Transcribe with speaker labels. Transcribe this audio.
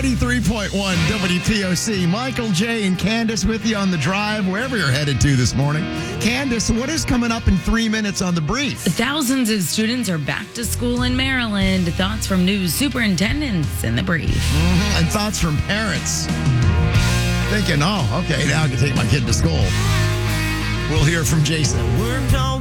Speaker 1: 93.1 WPOC. Michael, Jay, and Candace with you on the drive, wherever you're headed to this morning. Candace, what is coming up in 3 minutes on the brief?
Speaker 2: Thousands of students are back to school in Maryland. Thoughts from new superintendents in the brief.
Speaker 1: And thoughts from parents. Thinking, oh, okay, now I can take my kid to school. We'll hear from Jason.
Speaker 3: Worked all